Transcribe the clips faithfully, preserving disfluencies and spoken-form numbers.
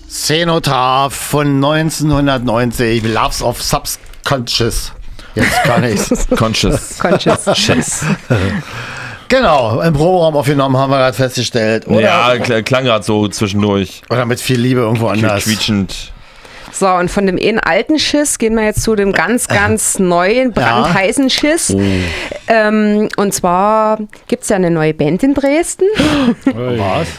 Cenotaph von neunzehnhundertneunzig, Loves of Subconscious. Jetzt kann ich's. Conscious. Conscious. Chess. Genau, im Proberaum aufgenommen, haben wir gerade festgestellt. Oder, Ja, kl- klang gerade so zwischendurch. oder mit viel Liebe irgendwo anders. Quietschend. So, und von dem einen alten Schiss gehen wir jetzt zu dem ganz, ganz neuen, brandheißen Schiss. Oh. Ähm, und zwar gibt es ja eine neue Band in Dresden. Was?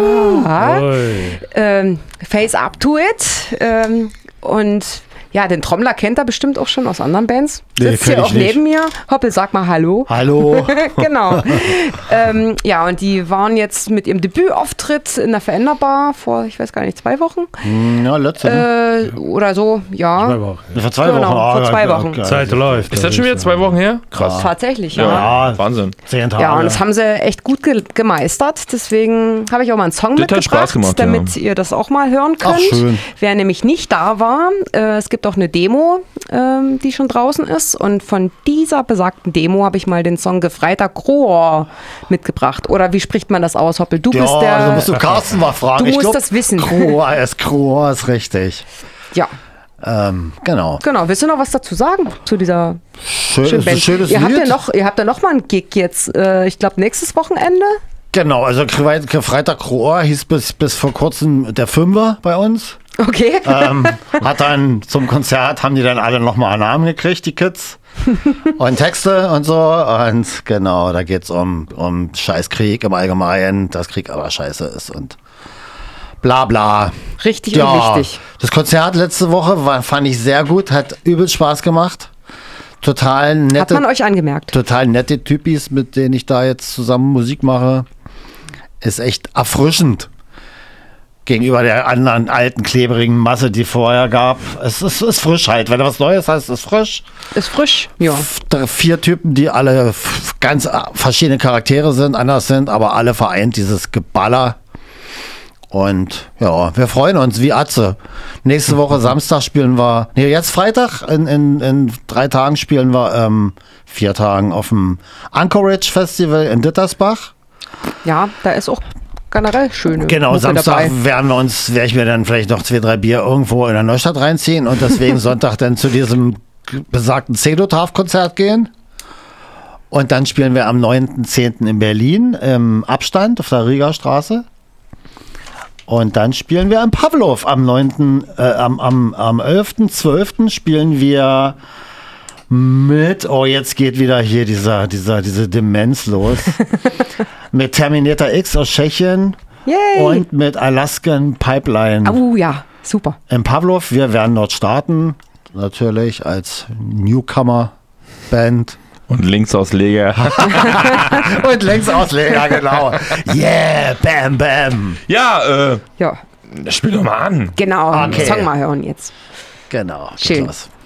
Ja. Oi. Ähm, Face Up to It. Ähm, und ja, den Trommler kennt er bestimmt auch schon aus anderen Bands. Nee, Sitzt kenn hier ich auch nicht. neben mir. Hoppel, sag mal Hallo. Hallo. Genau. ähm, ja, und die waren jetzt mit ihrem Debütauftritt in der Veränderbar vor, ich weiß gar nicht, zwei Wochen Ja, letzte. Ne? äh, oder so. Ja, Zwei Wochen. Vor zwei genau, Wochen. vor Ah, zwei ja, Wochen. geil. Zeit läuft. Ist das schon wieder zwei Wochen her? Krass. tatsächlich, ja. Ja, Wahnsinn. zehn Tage. Ja, und das haben sie echt gut ge gemeistert. Deswegen habe ich auch mal einen Song Das hat mitgebracht, Spaß gemacht, damit ja. ihr das auch mal hören könnt. Ach, schön. Wer nämlich nicht da war, äh, es gibt auch eine Demo, ähm, die schon draußen ist. Und von dieser besagten Demo habe ich mal den Song Gefreiter Kroor mitgebracht. Oder wie spricht man das aus, Hoppel? Du ja, bist der... also musst du Carsten mal fragen. Du Ich musst glaub, das wissen. Kroa ist Kroa ist richtig. Ja, Ähm, genau. genau. Willst du noch was dazu sagen zu dieser Schön, schönen ist ein Band? schönes Ihr habt, ja Lied. noch, ihr habt ja noch mal einen Gig jetzt, äh, ich glaube nächstes Wochenende. Genau, also Fre- Freitag Kroa hieß bis, bis vor kurzem der Fünfer bei uns. Okay. ähm, hat dann zum Konzert, haben die dann alle nochmal einen Namen gekriegt, die Kids. Und Texte und so. Und genau, da geht es um, um Scheißkrieg im Allgemeinen, dass Krieg aber scheiße ist und bla bla. Richtig und Ja, wichtig. das Konzert letzte Woche war, fand ich sehr gut, hat übel Spaß gemacht. Total Hat nette, man euch angemerkt. total nette Typis, mit denen ich da jetzt zusammen Musik mache. Ist echt erfrischend. Gegenüber der anderen alten, klebrigen Masse, die vorher gab. Es ist, ist frisch halt. Wenn du was Neues hast, ist frisch. Ist frisch. Ja. F- Vier Typen, die alle f- ganz äh, verschiedene Charaktere sind, anders sind, aber alle vereint dieses Geballer. Und ja, wir freuen uns wie Atze. Nächste Woche Samstag spielen wir, nee, jetzt Freitag, in, in, in drei Tagen spielen wir, ähm, vier Tagen auf dem Anchorage Festival in Dittersbach. Ja, da ist auch generell schöne Genau, Mucke Samstag dabei. werden wir uns, werde ich mir dann vielleicht noch zwei, drei Bier irgendwo in der Neustadt reinziehen und deswegen Sonntag dann zu diesem besagten Cenotaph-Konzert gehen. Und dann spielen wir am neunten zehnten in Berlin im Abstand auf der Rieger Straße. Und dann spielen wir in Pavlov am neunten Äh, am, am, am elften zwölften spielen wir mit, oh, jetzt geht wieder hier dieser, dieser, diese Demenz los. Mit Terminator X aus Tschechien Yay! und mit Alaskan Pipeline Oh ja, super. in Pavlov. Wir werden dort starten, natürlich als Newcomer-Band. Und Linksausleger. Und Längsausleger, genau. Yeah, bam, bam. ja, äh, Ja, spiel doch mal an. genau. Okay. Song mal hören jetzt. Genau. Schön. Los.